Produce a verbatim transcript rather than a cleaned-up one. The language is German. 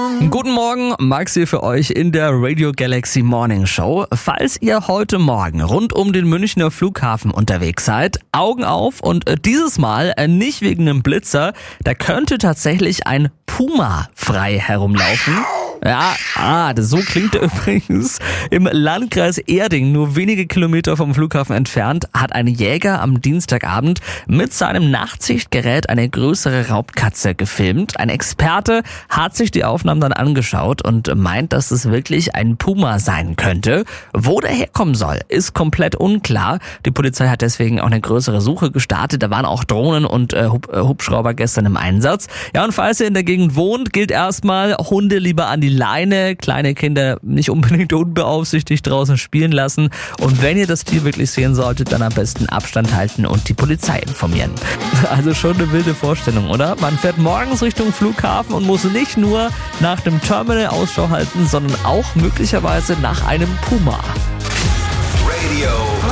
Guten Morgen, Max hier für euch in der Radio Galaxy Morning Show. Falls ihr heute Morgen rund um den Münchner Flughafen unterwegs seid, Augen auf und dieses Mal nicht wegen einem Blitzer, da könnte tatsächlich ein Puma frei herumlaufen. Ja, ah, das, so klingt er übrigens. Im Landkreis Erding, nur wenige Kilometer vom Flughafen entfernt, hat ein Jäger am Dienstagabend mit seinem Nachtsichtgerät eine größere Raubkatze gefilmt. Ein Experte hat sich die Aufnahmen dann angeschaut und meint, dass es wirklich ein Puma sein könnte. Wo der herkommen soll, ist komplett unklar. Die Polizei hat deswegen auch eine größere Suche gestartet. Da waren auch Drohnen und äh, Hub- äh, Hubschrauber gestern im Einsatz. Ja, und falls ihr in der Gegend wohnt, gilt erstmal, Hunde lieber an die Leine, kleine Kinder nicht unbedingt unbeaufsichtigt draußen spielen lassen und wenn ihr das Tier wirklich sehen solltet, dann am besten Abstand halten und die Polizei informieren. Also schon eine wilde Vorstellung, oder? Man fährt morgens Richtung Flughafen und muss nicht nur nach dem Terminal Ausschau halten, sondern auch möglicherweise nach einem Puma. Radio